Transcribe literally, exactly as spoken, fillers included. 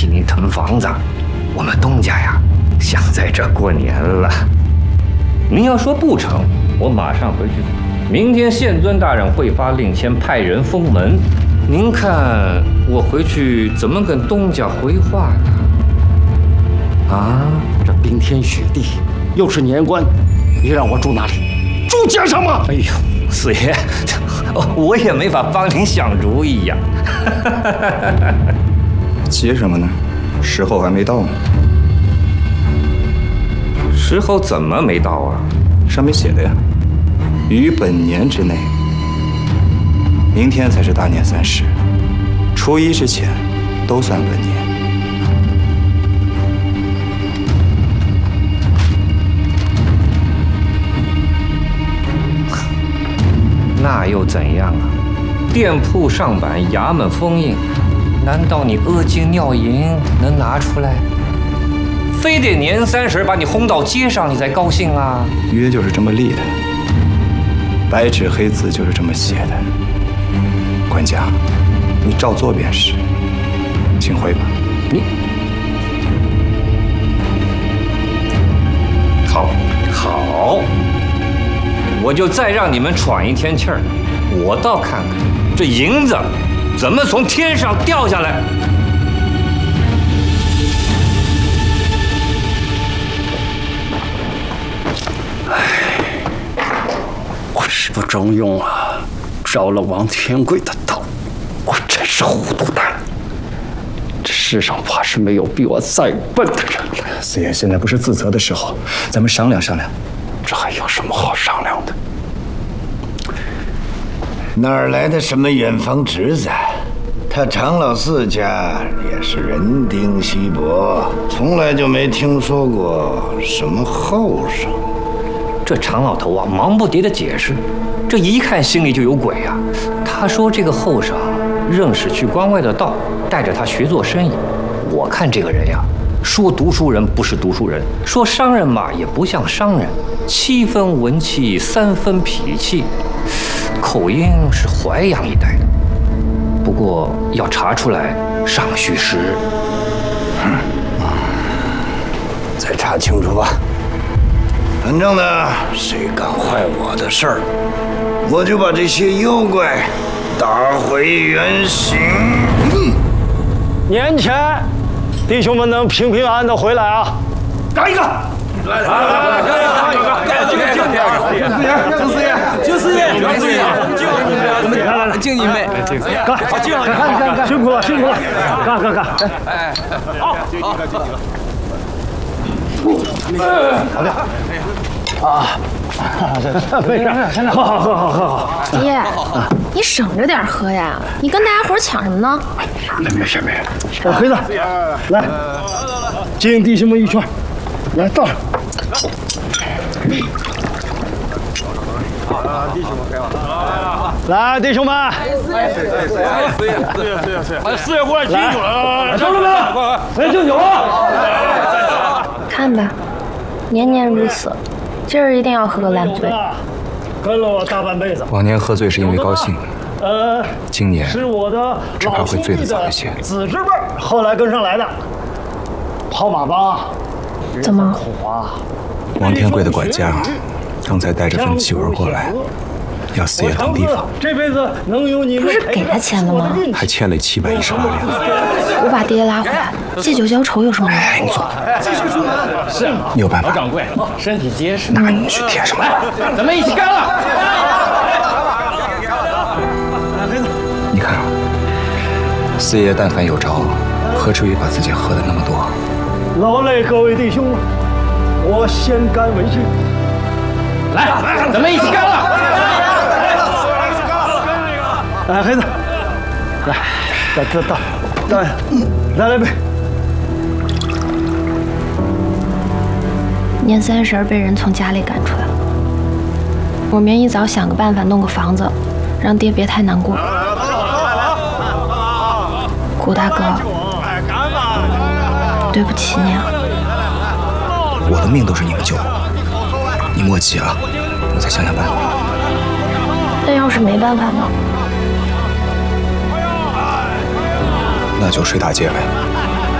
替您腾房子，我们东家呀想在这过年了。您要说不成，我马上回去。明天县尊大人会发令签，派人封门。您看我回去怎么跟东家回话呢？啊， 这冰天雪地，又是年关，你让我住哪里？住街上吗？ 哎呦，四爷，我也没法帮您想主意呀。 急什么呢？时候还没到呢。 时候怎么没到啊？ 上面写的呀，于本年之内。明天才是大年三十，初一之前都算本年。 那又怎样啊？店铺上板，衙门封印，难道你阿金尿银能拿出来？非得年三十把你轰到街上，你才高兴啊？ 约就是这么立的，白纸黑字就是这么写的。管家，你照做便是，请回吧。 你好，好，我就再让你们喘一天气儿，我倒看看这银子怎么从天上掉下来。 我是不中用啊，着了王天贵的道，我真是糊涂蛋。这世上怕是没有比我再笨的人了。 四爷，现在不是自责的时候，咱们商量商量。 这还有什么好商量的？ 哪儿来的什么远房侄子？他常老四家也是人丁稀薄，从来就没听说过什么后生。 这常老头啊，忙不迭的解释，这一看心里就有鬼啊。他说这个后生认识去关外的道，带着他学做生意。我看这个人呀，说读书人不是读书人，说商人嘛也不像商人，七分文气，三分痞气，口音是淮阳一带的。不过要查出来，尚需时日。 嗯，再查清楚吧。反正呢，谁敢坏我的事儿，我就把这些妖怪打回原形。嗯， 年前，弟兄们能平平安安的回来啊！ 干一个！ 来来来来来，干一个！敬敬敬四爷，敬四爷，敬四爷，敬四爷，我们来来来，敬一杯，敬四爷，干，敬，干干干，辛苦了辛苦了，干干干，哎，好，好，好的，啊，没事，好好喝好喝好。 爹，你省着点喝呀！你跟大家伙抢什么呢？ 没事没事。黑子，来，敬弟兄们一圈，来倒上。啊，弟兄们给我。来，弟兄们。四爷，四爷，四爷，四爷，四爷，把四爷过来敬酒了，兄弟们，来敬酒啊！ 看吧，年年如此，今儿一定要喝个烂醉。 跟了我大半辈子。 往年喝醉是因为高兴， 呃， 今年是我的只怕会醉得早一些。 子侄辈后来跟上来的，跑马帮。 怎么？ 王天贵的管家刚才带着份契文过来，要四爷腾地方。 这辈子能有你们。 不是给他钱了吗？ 还欠了七百一十八两。 我把爹拉回来，借酒浇愁有什么用？ 哎，你坐。 是， 你有办法。 老掌柜，身体结实。 那你们去贴什么？ 咱们一起干了！ 你看啊，四爷但凡有着，何至于把自己喝的那么多？ 劳累各位弟兄了，我先干为敬。来，咱们一起干了！哎，黑子，来，倒倒倒，倒，来来杯。 年三十被人从家里赶出来了，我明一早想个办法弄个房子，让爹别太难过。谷大哥，对不起你啊！ 我的命都是你们救的，你莫急啊，我再想想办法。 但要是没办法呢？ 那就睡大街呗。